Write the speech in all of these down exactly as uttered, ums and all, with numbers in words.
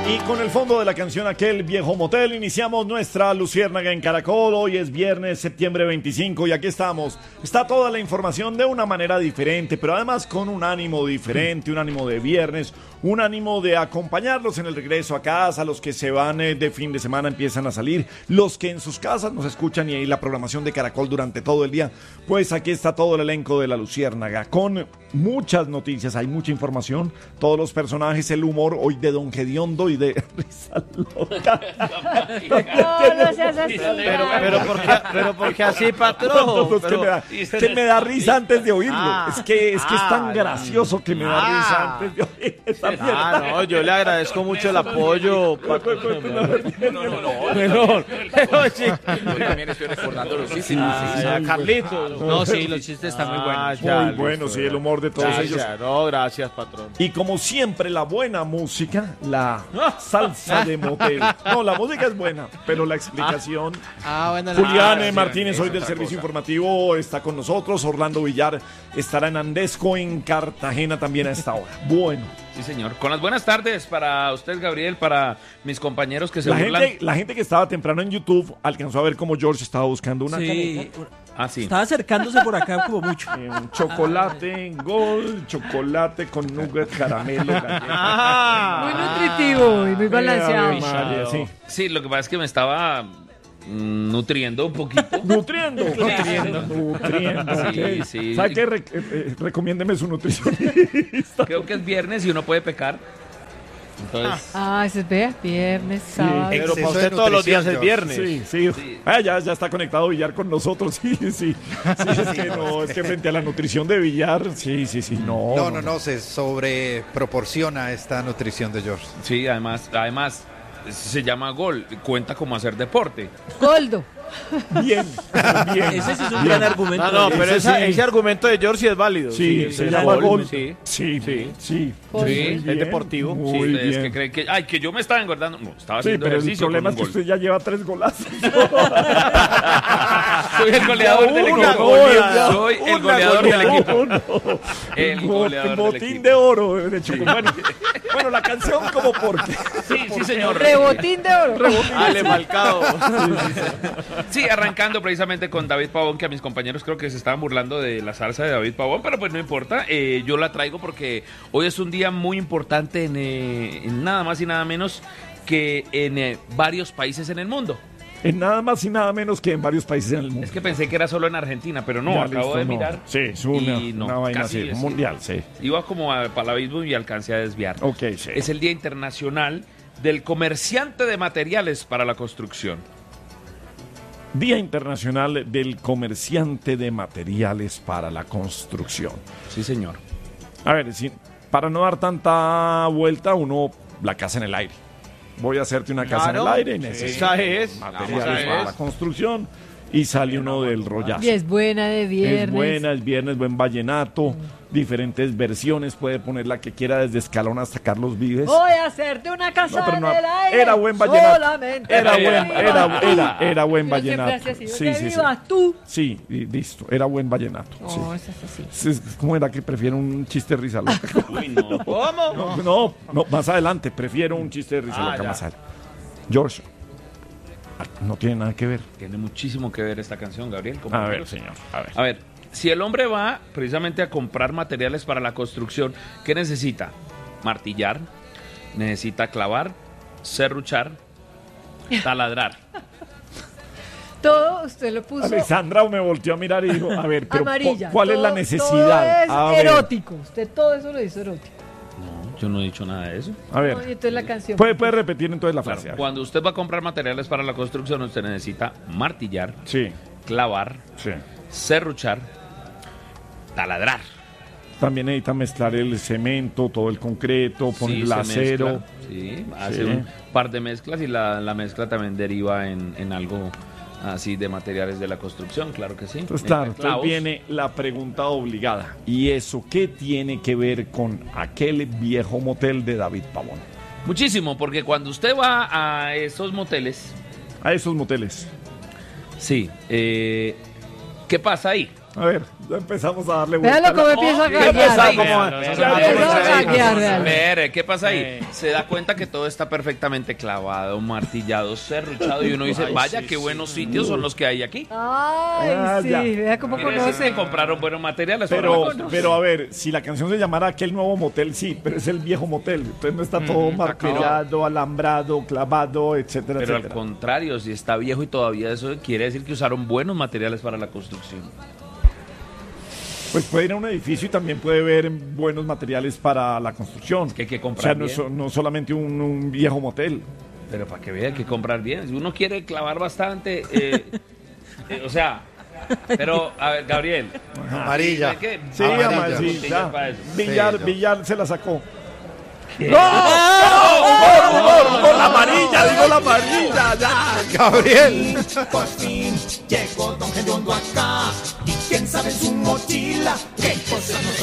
Y con el fondo de la canción Aquel Viejo Motel iniciamos nuestra Luciérnaga en Caracol. Hoy es viernes, septiembre veinticinco, y aquí estamos. Está toda la información de una manera diferente, pero además con un ánimo diferente, un ánimo de viernes, un ánimo de acompañarlos en el regreso a casa. Los que se van eh, de fin de semana empiezan a salir, los que en sus casas nos escuchan y ahí la programación de Caracol durante todo el día. Pues aquí está todo el elenco de la Luciérnaga con muchas noticias, hay mucha información, todos los personajes, el humor hoy de Don Gediondo y de Risa Loca. No, no seas así. Pero, pero, ¿por qué, pero ¿por qué así, patrón? No, no, es, que me da, es que me da risa antes de oírlo. Ah, es que es que es tan ah, gracioso que me da ah, risa antes de oír esa mierda. Ah, no, yo le agradezco mucho el apoyo. No, no, no. Menor. Pero sí. Yo también estoy recordando los chistes. Ah, ya, Carlitos. No, sí, los chistes están muy buenos. ya, Muy listo, bueno, sí, ya. el humor de todos Ya, ellos. ya, no, gracias, patrón. Y como siempre, la buena música, la salsa de motel. No, la música es buena, pero la explicación. Ah, bueno, la- Julián Ah, eh, sí, Martínez, es hoy del otra Servicio cosa. Informativo, está con nosotros. Orlando Villar estará en Andesco, en Cartagena también a esta hora. Bueno, Sí, señor. Con las buenas tardes para usted, Gabriel, para mis compañeros que se la burlan. gente, la gente que estaba temprano en YouTube alcanzó a ver cómo George estaba buscando una Sí, Ah, sí. estaba acercándose por acá como mucho. caneca, un chocolate en gol, chocolate con nugget, caramelo, galleta. Ah, Muy nutritivo y muy balanceado. Ave María, sí. Sí, lo que pasa es que me estaba mm, nutriendo un poquito. Nutriendo, nutriendo, nutriendo. Sí, ok. sí. ¿Sabe qué? Re- eh, eh, recomiéndeme su nutricionista. Creo que es viernes y uno puede pecar. Entonces, Ah, ese es vea, viernes, sábado. pero Exceso para usted de todos los días nutrición, es George. viernes. Sí, sí. Sí. Ah, ya, ya está conectado Villar con nosotros. Sí, sí. Sí, es que no, es que frente a la nutrición de Villar, sí, sí, sí, no. No, no, no, se sobreproporciona esta nutrición de George. sí, además, además se llama gol, cuenta como hacer deporte. Goldo. Bien, bien. Ese sí es un bien. gran argumento. No, no, pero Ese ese, sí. ese argumento de George sí es válido. Sí, se es llama gol, gol. Sí. Sí, sí, sí. Gol. Muy Sí, es bien, deportivo. Muy Sí, ustedes bien. que creen que, ay, que yo me estaba engordando. No, estaba Sí, haciendo pero el ejercicio problema es con que un gol. usted ya lleva tres golazos. Soy el goleador del Una equipo. goleada, Soy el una goleador del goleada. equipo. No. El Bo- goleador del botín equipo. de oro de Choco. Bueno, bueno, la canción como porque. Sí, sí, señor. Rebotín de oro. Ale Malcado. Sí, arrancando precisamente con David Pavón, que a mis compañeros creo que se estaban burlando de la salsa de David Pavón, pero pues no importa, eh, yo la traigo porque hoy es un día muy importante en, eh, en nada más y nada menos que en eh, varios países en el mundo. En nada más y nada menos que en varios países en el mundo. Es que pensé que era solo en Argentina, pero no, Ya, acabo listo, de no. mirar. Sí, es una, y no, una vaina casi así, es- mundial, sí. Iba como a, para el abismo y alcancé a desviar. Ok, sí. Es el Día Internacional del Comerciante de Materiales para la Construcción. Día Internacional del Comerciante de Materiales para la Construcción. Sí, señor. A ver, si- para no dar tanta vuelta, uno la casa en el aire. Voy a hacerte una casa Claro, en el aire y sí. necesito Esa es. materiales Esa para es. la construcción. Y sale uno del rollazo. Y es buena de viernes. Es buena, es viernes, buen vallenato, diferentes versiones, puede poner la que quiera desde Escalón hasta Carlos Vives. Voy a hacerte una casa No, pero no, en el aire. era buen vallenato. Solamente Era que buen, vivas era, tú. era, era buen Yo siempre vallenato. hacía así, Sí, que sí, sí. vivas tú. Sí, y listo, era buen vallenato. sí. No, eso es así. Sí, es- ¿Cómo era que prefiero un chiste de risa loca? Uy, no. ¿Cómo? No, no, no, más adelante, prefiero un chiste de risa Ah, loca ya. más adelante. George, no tiene nada que ver. Tiene muchísimo que ver esta canción, Gabriel. A ver, compañeros. señor, a ver. A ver, si el hombre va precisamente a comprar materiales para la construcción, ¿qué necesita? Martillar, necesita clavar, serruchar, taladrar. Todo usted lo puso Alexandra me volteó a mirar y dijo, a ver, pero amarilla. cu- ¿cuál es Todo- la necesidad? Todo A es ver, erótico. Usted todo eso lo hizo erótico. No, yo no he dicho nada de eso. a No, y ver, entonces la canción. ¿puede, puede repetir entonces la Claro, frase? A ver. cuando usted va a comprar materiales para la construcción, usted necesita martillar, Sí, clavar, sí. serruchar, taladrar. También necesita mezclar el cemento, todo el concreto, poner Sí, el se acero. mezcla, sí, hace Sí. un par de mezclas y la, la mezcla también deriva en, en algo así de materiales de la construcción, claro que sí. Entonces, claro, Entre entonces clavos. viene la pregunta obligada. ¿Y eso qué tiene que ver con aquel viejo motel de David Pavón? Muchísimo, porque cuando usted va a esos moteles, A esos moteles. sí, eh, ¿qué pasa ahí? A ver, ya empezamos a darle Véalo vuelta. cómo empieza a Ya empezamos gaguear. como- no, Ya no, no, empezó a no, no, gaguear, no, véalo. Ver, ¿qué pasa ahí? Eh. Se da cuenta que todo está perfectamente clavado, martillado, serruchado y uno dice, vaya, qué buenos sitios son los que hay aquí. Ay, Ah, sí, ya. vea cómo Quiere decir que conoce. compraron buenos materiales. para Pero, la construcción. pero a ver, si la canción se llamara Aquel Nuevo Motel, sí, pero es el viejo motel. Entonces no está todo está martillado, alambrado, clavado, etcétera, Pero al etcétera. contrario, si está viejo y todavía eso quiere decir que usaron buenos materiales para la construcción. Pues puede ir a un edificio y también puede ver buenos materiales para la construcción. Que hay que O comprar sea, no, bien. es so- no solamente un, un viejo motel. Pero para que vea, hay que comprar bien. Si uno quiere clavar bastante, eh, eh, o sea, pero, a ver, Gabriel. Amarilla. ¿de qué? Sí, Amarilla. ama- sí, Botellas ya. para eso. Villar, Sí, no. Villar se la sacó. ¡No! ¡No! ¡No! ¡No! ¡La amarilla! ¡Digo la amarilla! ¡Ya! Gabriel. Por fin llegó Don Gediondo acá. Y quién sabe en su mochila qué cosas nos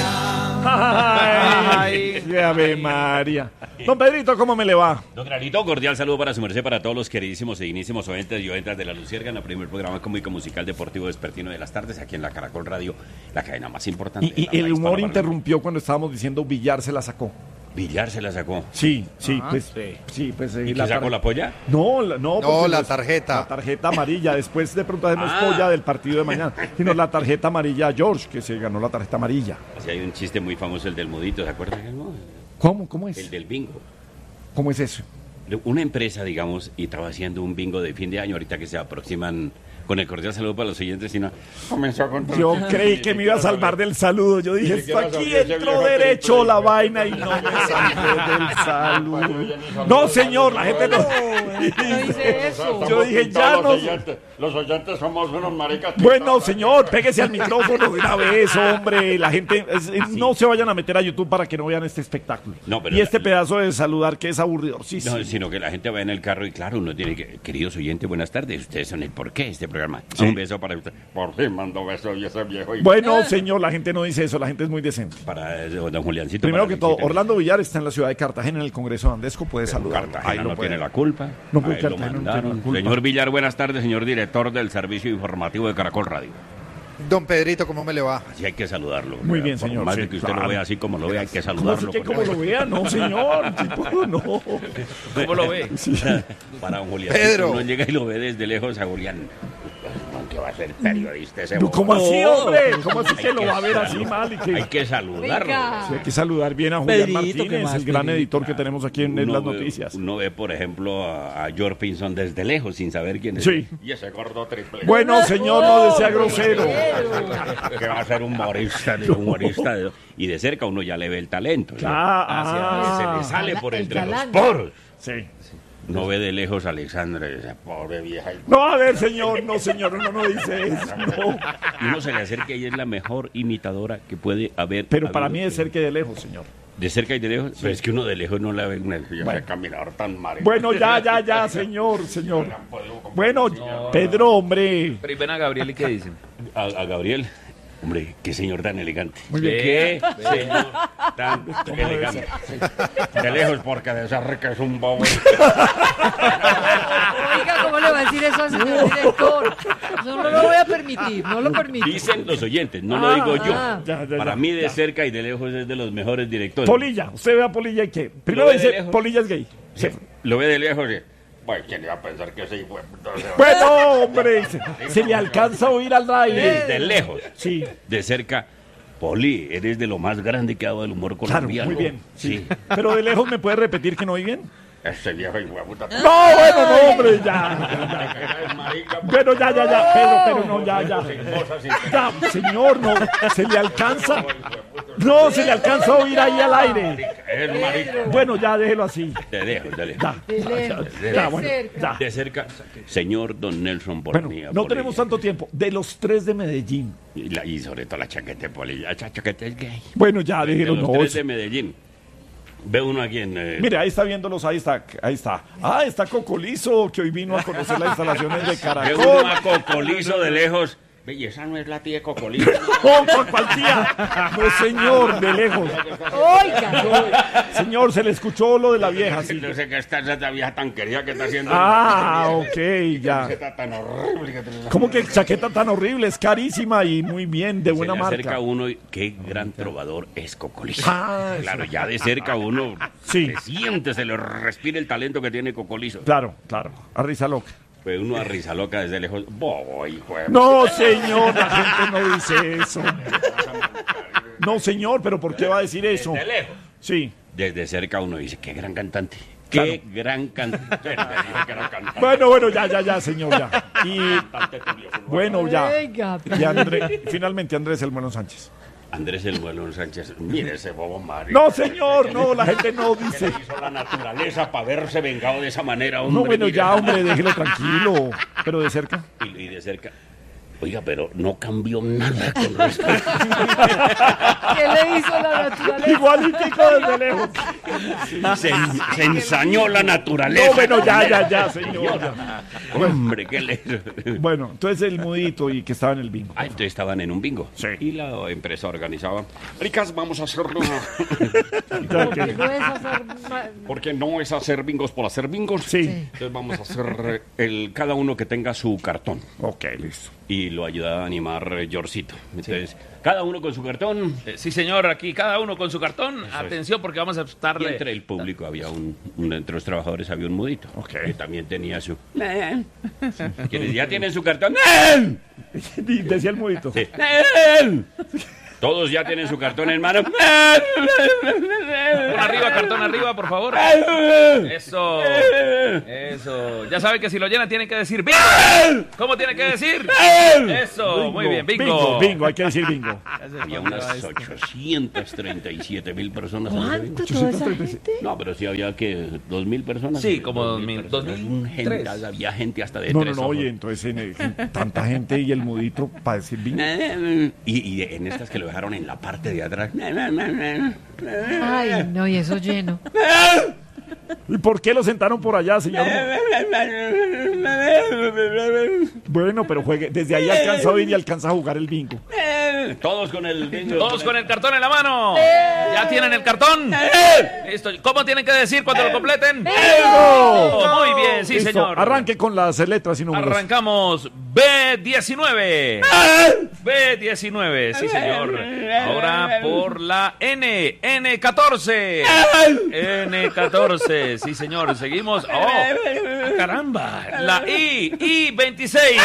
traerá. ¡Ay! ¡Qué Ave María! Don Pedrito, ¿cómo me le va? Don Granito, cordial saludo para su merced, para todos los queridísimos e dignísimos oyentes y oyentas de La Luciérnaga, en el primer programa cómico musical deportivo vespertino de las tardes, aquí en la Caracol Radio, la cadena más importante. Y, de y la el raíz humor para interrumpió cuando estábamos diciendo Villar se la sacó. Villar se la sacó. Sí, sí, Ajá, pues. sí. Sí, pues. eh, ¿Y la que sacó tar- la polla? No, la- no, No, porque la los- tarjeta. La tarjeta amarilla. Después de pronto hacemos Ah. polla del partido de mañana. Sino la tarjeta amarilla a George, que se ganó la tarjeta amarilla. Así hay un chiste muy famoso, el del mudito, ¿se acuerdan? No? ¿Cómo? ¿Cómo es? El del bingo. ¿Cómo es eso? Una empresa, digamos, y estaba haciendo un bingo de fin de año, ahorita que se aproximan, con el cordial saludo para los oyentes, y no, comenzó con... Yo creí que me iba a salvar del saludo. Yo dije, esto aquí entró derecho la vaina y no me salvé del saludo. No, señor, la gente no. No dice eso. Yo dije, ya no. Los oyentes somos unos maricas. Bueno, señor, pégese al micrófono de una vez, hombre. La gente, es- es- no se vayan a meter a YouTube para que no vean este espectáculo. No, pero y este la- pedazo de saludar que es aburridor. Sí, sí. No, sino que la gente va en el carro y claro, uno tiene que, queridos oyentes, buenas tardes, ustedes son el porqué de este programa. Un beso para usted. Por fin mando beso y ese viejo. Y Bueno, señor, la gente no dice eso, la gente es muy decente. para eh, don Juliancito. Primero para que todo, Luisito. Orlando Villar está en la ciudad de Cartagena, en el Congreso de Andesco, puede saludar. Cartagena no tiene la culpa. No, pues, Ahí lo Cartagena no mandaron. tiene la culpa. Señor Villar, buenas tardes, señor director del servicio informativo de Caracol Radio. Don Pedrito, ¿cómo me le va? Así hay que saludarlo. Muy ¿verdad? bien, Por señor, más sí, de que usted claro. lo vea así como lo vea, hay que ¿Cómo así saludarlo. que porque- como lo vea? No, señor. Tipo, no. ¿Cómo lo ve? Para, para don Julián. Pedro. Uno llega y lo ve desde lejos a Julián. ¿Qué va a ser periodista ese No, ¿Cómo bobo? así, hombre? ¿Cómo así Hay que lo va a ver saludar- así mal? Y que... Hay que saludarlo. Venga. Sí, hay que saludar bien a Julián Pedrito, ¿qué Martínez, más, el gran Pedrito? editor que tenemos aquí en, en Uno las ve- noticias. Uno ve, por ejemplo, a, a George Pinson desde lejos sin saber quién es. Sí. Y ese gordo triple. Bueno, señor, no sea grosero. Que va a ser humorista, de humorista. de- y de cerca uno ya le ve el talento. ¿sí? Ah, Hacia- ah. se le sale por El entre los galán. poros. Sí. No ve de lejos a Alexandra, esa pobre vieja. No, a ver, señor, no, señor, uno no dice eso. No. Y uno se le acerca y ella es la mejor imitadora que puede haber. Pero para habido. mí de cerca y de lejos, señor. De cerca y de lejos. Pero es que uno de lejos no la ve. Una, ese caminador tan mal. Bueno, ya, ya, ya, señor, señor. Bueno, Pedro, hombre. Pero y ven a Gabriel y qué dicen. A, a Gabriel. Hombre, qué señor tan elegante. Muy bien. Qué señor tan elegante. De lejos, porque de cerca es un bobo. Oiga, ¿cómo le va a decir eso al señor director? Eso no lo voy a permitir, no lo permito. Dicen los oyentes, no Ah, lo digo yo. ah. Ya, ya, Para ya, mí, de ya. cerca y de lejos es de los mejores directores. Polilla, usted ve a Polilla y qué. Primero ve de dice, lejos. Polilla es gay. Sí. Lo ve de lejos y. Bueno, ¿quién iba a pensar que ese hijo de puta se va? Bueno, hombre, se, se le alcanza a oír al aire. Desde lejos. Sí, De cerca, Poli, eres de lo más grande que ha dado el humor claro, colombiano. muy bien. Sí. Sí. Pero de lejos me puede repetir que no oí bien. Ese viejo hijo de puta. No, bueno, no, hombre, ya. Bueno, ya, ya, ya, Pedro, pero no, ya, ya. Ya, señor, no, se le alcanza. No, se le alcanza a oír ahí al aire. Es marica. Bueno, ya, déjelo así. De lejos, de lejos. Ya, De lejos, de ya, de bueno, cerca. ya. De cerca, señor don Nelson Bueno, Bornía. no Poli. tenemos tanto tiempo. De los tres de Medellín. Y, la- y sobre todo la chaqueta de Poli. La cha- chaqueta es gay. Bueno, ya, De déjelo, los no. tres de Medellín. Ve uno aquí en... eh, Mire, ahí está viéndolos, ahí está, ahí está. Ah, está Cocolizo, que hoy vino a conocer las instalaciones de ve Caracol. uno a Cocolizo de lejos Belleza no es la tía de Cocolito. ¡Oh, por cual tía! No, señor, de lejos. Oiga. Señor, se le escuchó lo de la vieja, sí. No sé qué está esa vieja tan querida que está haciendo. Ah, ok, ya. Está tan horrible que te- ¿Cómo que chaqueta tan horrible? Es carísima y muy bien, de buena se le acerca marca. uno y qué gran trovador es Cocolito. Ah, Claro, ya de cerca uno Sí. se siente, se le respira el talento que tiene Cocolizo. Claro, claro, a risa loca. Pues uno a risa loca desde lejos. Bobo, hijo de- No, señor, la gente no dice eso. No, señor, pero ¿por qué va a decir eso? Desde lejos. Sí. Desde cerca uno dice, qué gran cantante. Claro. Qué gran cantante. Bueno, me dijo que era cantante. Bueno, bueno, ya, ya, ya, señor, ya. Y Cantante Tulio Fulvio. bueno, ya. Oiga. Y André, finalmente Andrés el Bueno Sánchez. Andrés el Bueno Sánchez. Mire ese bobo Mario. No, señor, no, la gente no ¿Qué dice. le hizo la naturaleza para verse vengado de esa manera, hombre? No, bueno, Mire. ya, hombre, déjelo tranquilo. Pero de cerca. Y, y de cerca. Oiga, pero no cambió nada con respecto. ¿Qué le hizo la naturaleza? Igualitico desde lejos. Se, se ensañó la naturaleza. No, bueno, ya, ya, ya, señor. ya. Hombre, ¿qué le Bueno, entonces el mudito y que estaba en el bingo. Ah, entonces estaban en un bingo. Sí. Y la empresa organizaba. Ricas, vamos a hacerlo. Claro que- Porque no es hacer ma- Porque no es hacer bingos por hacer bingos. Sí. Entonces vamos a hacer el cada uno que tenga su cartón. Ok, listo. Y lo ayudaba a animar eh, Yorcito. Entonces, cada uno con su cartón. Eh, sí, señor, aquí cada uno con su cartón. Atención, porque vamos a Y estarle. entre el público había un, un- entre los trabajadores había un mudito. Ok. Que también tenía su. Quienes ya tienen su cartón. Y decía el mudito. Sí. Todos ya tienen su cartón en mano. Cartón arriba, cartón arriba, por favor. Eso. Eso. Ya saben que si lo llenan tienen que decir bingo. ¿Cómo tienen que decir? Eso. Muy bien, bingo. Bingo, bingo, hay que decir bingo. Había unas ochocientas treinta y siete mil personas. en ese bingo. ¿Cuánto toda esa gente? No, pero sí había que dos mil personas. Sí, como dos mil, personas. dos mil Un gente, tres. había gente hasta de No, no, tres no, ojos. oye, entonces en el- en tanta gente y el mudito para decir bingo. Y, y en estas que lo dejaron en la parte de atrás. Ay, no, y eso lleno. ¿Y por qué lo sentaron por allá, señor? Bueno, pero juegue. Desde ahí alcanza a oír y alcanza a jugar el bingo. Todos con el bingo. Todos con el cartón en la mano. ¿Ya tienen el cartón? Listo. ¿Cómo tienen que decir cuando lo completen? Oh, muy bien, sí, Listo, señor. arranque con las letras y números. Arrancamos B diecinueve. B diecinueve, sí, señor. Ahora por la N. N catorce. N catorce, sí, señor. Seguimos. ¡Oh! ¡Caramba! La I. I veintiséis.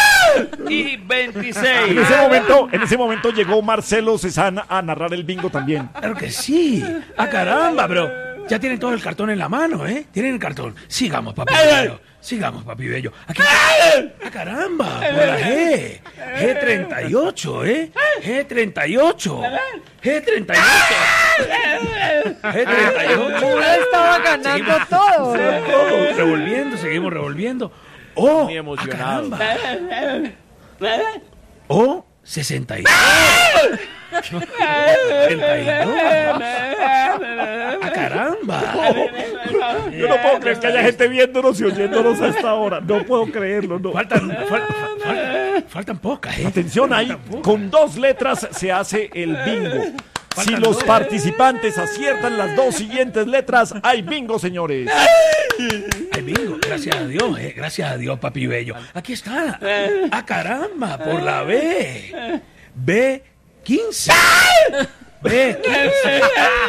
I veintiséis. En ese momento, en ese momento llegó Marcelo Cezanne a narrar el bingo también. Claro que sí. ¡Ah, caramba, bro! Ya tienen todo el cartón en la mano, ¿eh? Tienen el cartón. Sigamos, papi bello. Sigamos, papi bello. Aquí. ¡Ah, caramba! Por la G. G treinta y ocho, ¿eh? G treinta y ocho. G treinta y ocho. G treinta y ocho. Uno estaba ganando todo. ¿no? Seguimos revolviendo, seguimos revolviendo. ¡Oh! Muy emocionado. ¡Ah, caramba! ¡Oh! sesenta y dos. sesenta y dos. ¡Ah, caramba! Yo no puedo creer que haya gente viéndonos y oyéndonos a esta hora. No puedo creerlo, no. Faltan, fal- fal- faltan pocas, ¿eh? Atención ahí, con dos letras se hace el bingo. Si Faltan los dos. participantes aciertan las dos siguientes letras, hay bingo, señores. Ay, bingo, gracias a Dios, eh, gracias a Dios, papi bello. Aquí está. ¡Ah, caramba! Por la B. B quince. B quince.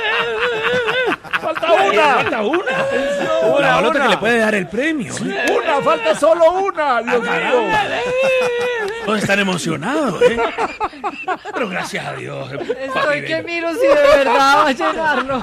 Falta una. Falta una. La balota que le puede dar el premio. ¿eh? Una, falta solo una. Dios mío. Todos están emocionados, ¿eh? Pero gracias a Dios. papi Estoy que bello. miro si de verdad va a llenarlo.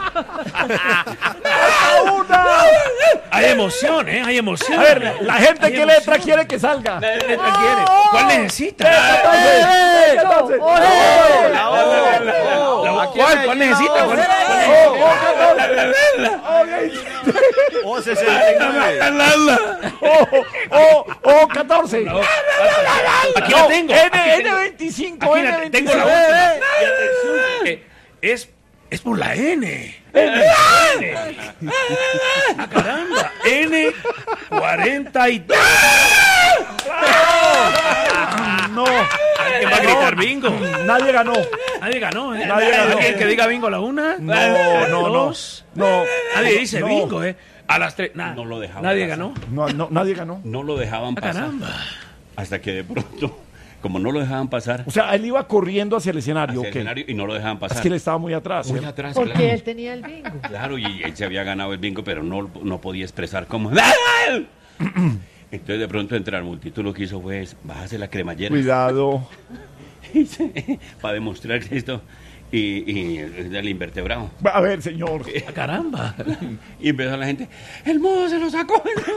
Falta una. Hay emoción, ¿eh? Hay emoción. A ver, la gente, Hay ¿qué letra emoción. quiere que salga? ¿Qué letra quiere? ¿Cuál necesita? Entonces, entonces. ¡Oye! La O, la O. La- Aquí ¿Cuál? hay ¿Cuál una necesita? O. ¿Cuál- Oh, oh, catorce. O sesenta y nueve. Oh, oh, oh, catorce. Aquí No, la tengo. N, Aquí N tengo. veinticinco, Aquí N la tengo veinticinco. la última. Y atención, eh, es, es por la N. N. ¡Ah, caramba! N cuarenta y dos. No, ¿Quién va a gritar bingo? Nadie ganó. Nadie ganó, ¿eh? Nadie ganó. ¿Alguien que diga bingo a la una? No, a la no, no. dos. No. Nadie dice No. bingo, ¿eh? A las tres. Nada. No lo dejaban Nadie pasar. ganó. No, no, nadie ganó. No lo dejaban Ah, pasar. caramba. Hasta que de pronto, como no lo dejaban pasar, O sea, él iba corriendo hacia el escenario. hacia el ¿o qué? escenario y no lo dejaban pasar. Es que él estaba muy atrás. Muy ¿eh? atrás, Porque claro. él tenía el bingo. Claro, y él se había ganado el bingo, pero no, no podía expresar cómo. Entonces de pronto entre la multitud lo que hizo fue bajarse la cremallera Cuidado. para demostrar esto y, y el invertebrado. A ver, señor. Ah, caramba. Y empezó la gente, el modo se lo sacó.